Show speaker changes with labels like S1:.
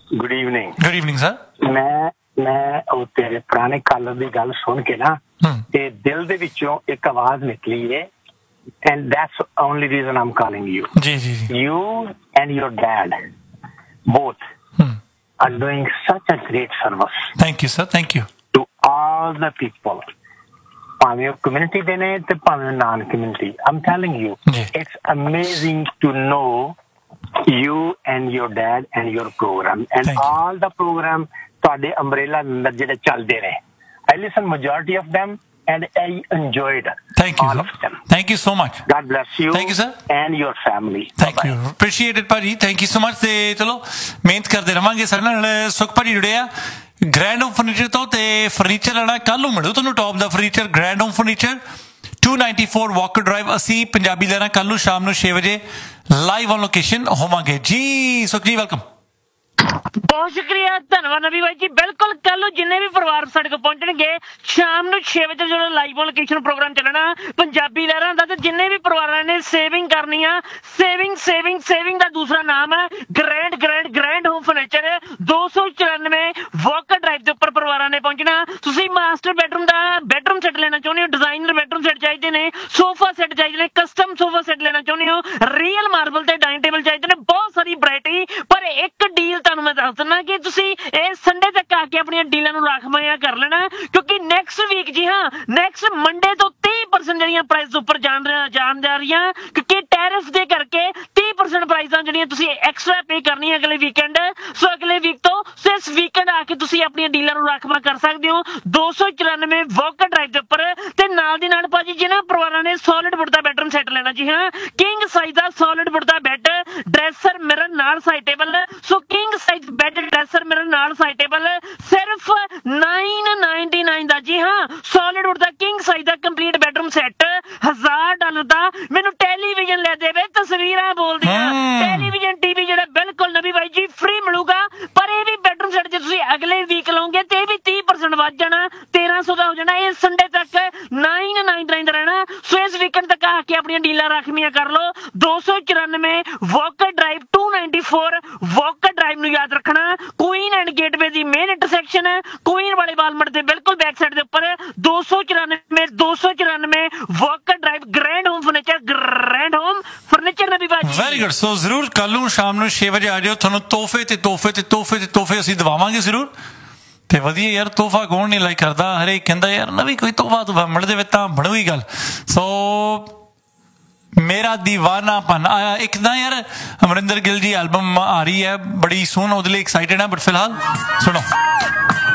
S1: Good evening.
S2: Good evening sir.
S1: ਮੈਂ ਉਹ ਤੇਰੇ ਪੁਰਾਣੇ ਕਾਲਰ ਦੀ ਗੱਲ ਸੁਣ ਕੇ ਨਾ ਤੇ ਦਿਲ ਦੇ ਵਿੱਚੋਂ ਇੱਕ ਆਵਾਜ਼ ਨਿਕਲੀ ਹੈ and that's the only reason I'm calling you.
S2: ਜੀ।
S1: You and your dad both are doing such a great service.
S2: Thank you, sir. Thank you.
S1: To all the people. ਭਾਵੇਂ community ਦੇ ਨੇ ਤੇ ਭਾਵੇਂ non community. I'm telling you, it's amazing to know you and your dad and your program and all the program ਤੁਹਾਡੇ umbrella ਅੰਦਰ ਜਿਹੜੇ ਚੱਲਦੇ ਨੇ. I listen majority of them and I enjoyed
S2: Thank you,
S1: all
S2: sir.
S1: of them.
S2: Thank you so much.
S1: God bless you.
S2: Thank you, sir.
S1: And your family.
S2: Thank you. Appreciate it, ਭਾਜੀ। Thank you so much। ਤੇ ਚਲੋ ਮਿਹਨਤ ਕਰਦੇ ਰਵਾਂਗੇ। ਸਾਡੇ ਨਾਲ ਸੁਖ ਭਾਜੀ ਜੁੜੇ ਆ ਗ੍ਰੈਂਡ ਹੋਮ ਫਰਨੀਚਰ ਤੋਂ ਤੇ ਫਰਨੀਚਰ ਲੈਣਾ ਕੱਲ ਨੂੰ ਮਿਲੂ ਤੁਹਾਨੂੰ ਟੌਪ ਦਾ furniture grand home furniture 294 Walker drive. ਅਸੀਂ ਪੰਜਾਬੀ ਲੈਣਾ ਕੱਲ ਨੂੰ ਸ਼ਾਮ ਨੂੰ 6 ਵਜੇ ਲਾਈਵ ਔਨ ਲੋਕੇਸ਼ਨ ਹੋਵਾਂਗੇ ਜੀ। ਸੁਖ ਜੀ ਵੈਲਕਮ।
S3: ਬਹੁਤ ਸ਼ੁਕਰੀਆ, ਧੰਨਵਾਦ ਨਬੀ ਬਾਈ ਜੀ। ਬਿਲਕੁਲ ਕੱਲ ਨੂੰ ਜਿੰਨੇ ਵੀ ਪਰਿਵਾਰ ਸਾਡੇ ਕੋਲ ਪਹੁੰਚਣਗੇ ਸ਼ਾਮ ਨੂੰ 6 ਵਜੇ ਜਦੋਂ ਲਾਈਵ ਲੋਕੇਸ਼ਨ ਪ੍ਰੋਗਰਾਮ ਚੱਲਣਾ ਪੰਜਾਬੀ ਲਹਿਰਾਂ ਦਾ ਤੇ ਜਿੰਨੇ ਵੀ ਪਰਿਵਾਰਾਂ ਨੇ ਸੇਵਿੰਗ ਕਰਨੀ ਆ ਸੇਵਿੰਗ ਦਾ ਦੂਸਰਾ ਨਾਮ ਹੈ grand home furniture 294 Walker drive ਦੇ ਉੱਪਰ ਪਰਿਵਾਰਾਂ ਨੇ ਪਹੁੰਚਣਾ। ਤੁਸੀਂ ਮਾਸਟਰ ਬੈਡਰੂਮ ਸੈੱਟ ਲੈਣਾ ਚਾਹੁੰਦੇ ਹੋ, ਡਿਜ਼ਾਈਨਰ ਬੈਡਰੂਮ ਸੈੱਟ ਚਾਹੀਦੇ ਨੇ, ਸੋਫਾ ਸੈੱਟ ਚਾਹੀਦੇ ਨੇ, ਕਸਟਮ ਸੋਫਾ ਸੈੱਟ ਲੈਣਾ ਚਾਹੁੰਦੇ ਹੋ, ਰੀਅਲ ਮਾਰਬਲ ਤੇ ਡਾਈਨਿੰਗ ਟੇਬਲ ਚਾਹੀਦੇ ਨੇ, ਬਹੁਤ ਸਾਰੀ ਵੈਰਾਈਟੀ। ਪਰ ਇੱਕ ਡੀਲ ਤੁਹਾਨੂੰ ਮੈਂ ਦੱਸ ਦਿੰਦਾ ਕਿ ਤੁਸੀਂ ਇਹ ਸੰਡੇ ਤੱਕ ਆ ਕੇ ਆਪਣੀਆਂ ਡੀਲਾਂ ਨੂੰ ਰਾਖਵਾਂਆਂ ਕਰ ਲੈਣਾ ਕਿਉਂਕਿ ਨੈਕਸਟ ਵੀਕ ਜੀ ਹਾਂ ਨੈਕਸਟ ਮੰਡੇ ਤੋਂ 30% ਜਿਹੜੀਆਂ ਪ੍ਰਾਈਸ ਉੱਪਰ ਜਾਣ ਜਾ ਰਹੀਆਂ ਕਿਉਂਕਿ ਟੈਰਿਫ ਦੇ ਕਰਕੇ 30% ਪ੍ਰਾਈਸਾਂ ਜਿਹੜੀਆਂ ਤੁਸੀਂ ਐਕਸਟਰਾ ਪੇ ਕਰਨੀਆਂ ਅਗਲੇ ਵੀਕਐਂਡ। ਸੋ ਅਗਲੇ ਵੀਕ ਤੋਂ ਇਸ ਵੀਕਐਂਡ ਆ ਕੇ ਤੁਸੀਂ ਆਪਣੀਆਂ ਡੀਲਾਂ ਨੂੰ ਰਾਖਵਾਂ ਕਰ ਸਕਦੇ ਹੋ 294 ਵਾਕਰ ਡਰਾਈਵ ਦੇ ਉੱਪਰ। ਤੇ ਨਾਲ ਦੀ ਨਾਲ ਭਾਜੀ ਜਿਹਨਾਂ ਪਰਿਵਾਰਾਂ ਨੇ ਸੋਲਿਡ ਵੁੱਡ ਦਾ ਬੈਡਰੂਮ ਸੈੱਟ ਲੈਣਾ ਜੀ ਹਾਂ ਕਿੰਗ ਸਾਈਜ਼ ਦਾ ਸੋਲਿਡ ਵੁੱਡ ਦਾ ਬੈੱਡ ਡਰੈਸਰ ਮਿਰਰ ਨਾਲ ਸਾਈਡ ਟੇਬਲ। ਸੋ king size bed dresser mirror ਨਾਲ ਸਾਈਡ ਟੇਬਲ ਸਿਰਫ 999 ਦਾ ਜੀ ਹਾਂ ਸੋਲਿਡ ਵੁੱਡ ਦਾ ਕਿੰਗ ਸਾਈਜ਼ ਦਾ ਕੰਪਲੀਟ ਬੈਡਰੂਮ ਸੈੱਟ $1000 ਦਾ। ਮੈਨੂੰ ਟੈਲੀਵਿਜ਼ਨ ਲੈ ਦੇਵੇ ਤਸਵੀਰਾਂ ਬੋਲਦੀਆਂ ਟੈਲੀਵਿਜ਼ਨ ਟੀਵੀ ਜਿਹੜਾ ਬਿਲਕੁਲ ਨਬੀ ਬਾਈ ਜੀ ਫ੍ਰੀ ਮਿਲੂਗਾ। ਪਰ ਇਹ ਵੀ ਬੈਡਰੂਮ ਸੈੱਟ ਜੇ ਤੁਸੀਂ ਅਗਲੇ ਵੀਕ ਲਓਗੇ ਤੇ ਇਹ ਵੀ 30% ਵੱਧ ਜਾਣਾ 1300 ਦਾ ਹੋ ਜਾਣਾ। ਇਹ ਸੰਡੇ ਤੱਕ 999 ਦਾ ਰਹਿਣਾ। ਸੋ ਇਸ ਵੀਕਐਂਡ ਤੱਕ ਆ ਕੇ ਆਪਣੀਆਂ ਡੀਲਾਂ ਰਾਖਵੀਆਂ ਕਰ ਲਓ 294 ਵਾਕਰ ਡਰਾਈਵ 294 ਵਾਕਰ ਡਰਾਈਵ ਨੂੰ ਯਾਦ ਰੱਖਣਾ Queen and gateway the main intersection Queen ਵਾਲੇ ਵਾਲਮਾਰਟ ਦੇ ਬਿਲਕੁਲ ਬੈਕ ਸਾਈਡ ਦੇ ਉੱਪਰ 294 Walker drive grand home furniture ਨਬੀ ਬਾਜੀ।
S2: Very good. ਸੋ ਜ਼ਰੂਰ ਕੱਲ ਨੂੰ ਸ਼ਾਮ ਨੂੰ 6 ਵਜੇ ਆ ਜਾਓ। ਤੁਹਾਨੂੰ ਤੋਹਫੇ ਅਸੀਂ ਦਵਾਵਾਂਗੇ ਜ਼ਰੂਰ। ਤੇ ਵਧੀਆ ਯਾਰ ਤੋਹਫਾ ਕੌਣ ਨਹੀਂ ਲਾਈਕ ਕਰਦਾ। ਹਰੇਕ ਕਹਿੰਦਾ ਯਾਰ ਨਾ ਵੀ ਕੋਈ ਤੋਹਫਾ ਮਿਲ ਜਾਵੇ ਤਾਂ ਬਣੂਗੀ ਗੱਲ। ਸੋ ਮੇਰਾ ਦੀਵਾਨਾਪਨ ਆਇਆ ਇੱਕ ਨਾ ਯਾਰ ਅਮਰਿੰਦਰ ਗਿੱਲ ਦੀ ਐਲਬਮ ਆ ਰਹੀ ਹੈ ਬੜੀ ਸੂਨ ਉਹਦੇ ਲਈ ਐਕਸਾਈਟਡ ਹੈ ਬਟ ਫਿਲਹਾਲ ਸੁਣੋ।